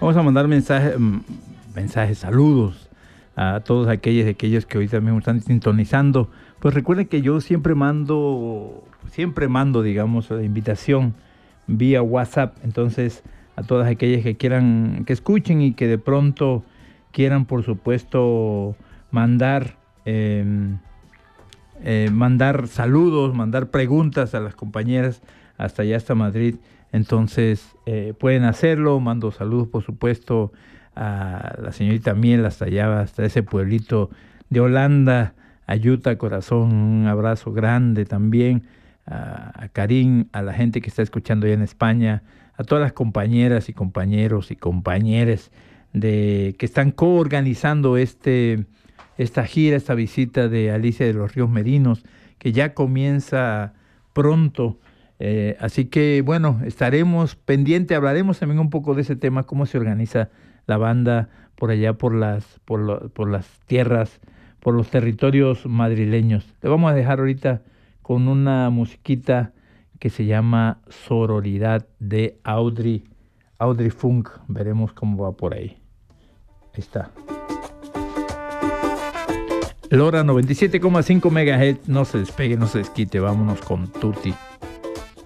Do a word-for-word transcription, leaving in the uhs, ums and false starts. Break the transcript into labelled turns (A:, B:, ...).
A: Vamos a mandar mensajes, mensajes, saludos a todos aquellos, aquellos que hoy también están sintonizando. Pues recuerden que yo siempre mando, siempre mando, digamos, la invitación vía WhatsApp. Entonces, a todas aquellas que quieran, que escuchen y que de pronto quieran, por supuesto, mandar, eh, eh, mandar saludos, mandar preguntas a las compañeras hasta allá, hasta Madrid. Entonces, eh, pueden hacerlo. Mando saludos, por supuesto, a la señorita Miel hasta allá, hasta ese pueblito de Holanda, a Yuta, corazón, un abrazo grande también, a, a Karim, a la gente que está escuchando allá en España, a todas las compañeras y compañeros y compañeres de, que están coorganizando este, esta gira, esta visita de Alicia de los Ríos Merinos, que ya comienza pronto. Eh, así que, bueno, estaremos pendientes, hablaremos también un poco de ese tema, cómo se organiza la banda por allá, por las, por, lo, por las tierras, por los territorios madrileños. Le vamos a dejar ahorita con una musiquita que se llama Sororidad de Audrey, Audrey Funk. Veremos cómo va por ahí. Ahí está. Lora noventa y siete coma cinco megahertz. No se despegue, no se desquite. Vámonos con Tutti.